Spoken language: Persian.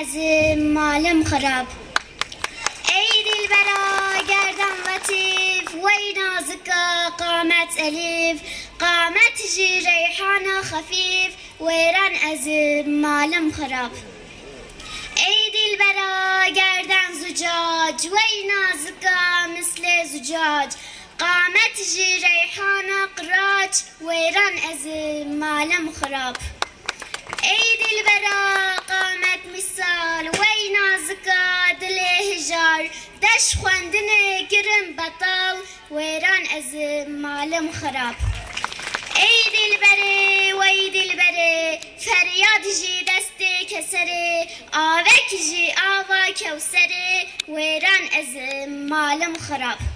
ازم مالم خراب. ای دلبرا گردن لطیف وی نازکا قامت الیف، قامت جی ریحان خفیف ویران ازم مالم خراب. ای دلبرا گردن زجاج وی نازکا مثل زجاج، قامت جی ریحان قراج ویران ازم مالم خراب. ای دلبرا قامت مثال وی نازکا دل هجار، دش خواندن گرم بطال ویران ازم مالم خراب. ای دلبره وی دلبره فریاد جی دست کسره، آوک جی آوا کوسره ویران ازم مالم خراب.